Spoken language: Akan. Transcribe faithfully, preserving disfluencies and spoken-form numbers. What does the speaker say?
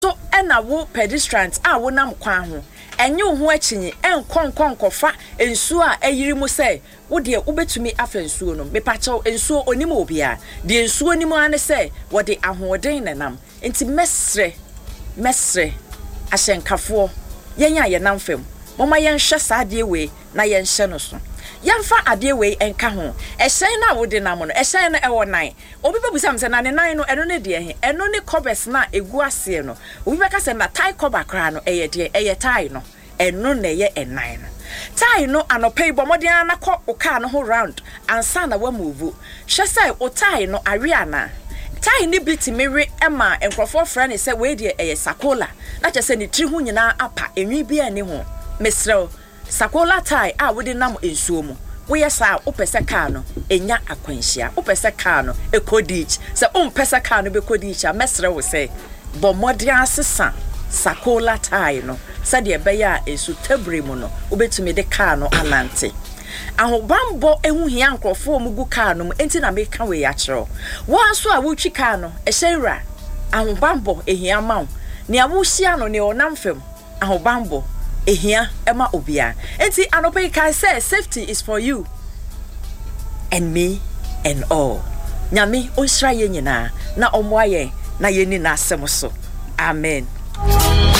so ena wo pedestrians a wo nam kwan ho enye ho achinyi enkonkonkofa ensuo a ayiri mu se wo de wo betumi afa ensuo no mepacho ensuo onimo obia de ensuo nimo ane se wo de ahoden nenam enti mesre mesre ahyenkafo yenya ye nam fam moma yenhwe saade we na yenhye no so yamfa ade we enka ho ehyen na wo de nam no ehyen na ewo nan obi bebusa mse na ne nan no eno ne de he eno ne cobers na egu ase no obi beka se na tie cover kra no eye de eye tie no eno na ye enan no tie no anopei bomodian na kọ o car no ho round ansa na wa move hwe sai o tie no awe ana tie ni bitimi we ema enkrofo friend se we de eye sakola na che se ni tri hu nyina apa enwi bia ni ho mesrew sakola tie a wo de nam ensuo mu wo yesa wo pese car no enya akwanhia wo pese car no ekodich se o pese car no be kodich a mesrew se bomodian sesa sakola tie no sade ebeya esu tabre mu no obetumi de car no anante ahobambo ehu hia nkrofo omugu car no enti na me ka we ya kiro wanso a wo twi car no ehyenra ahobambo ehia mawo ne awuhia no ne onamfem ahobambo ehia ema obia enti anope kai say safety is for you and me and all nyame onhira ye nyina na omoaye na ye ni na asem so amen.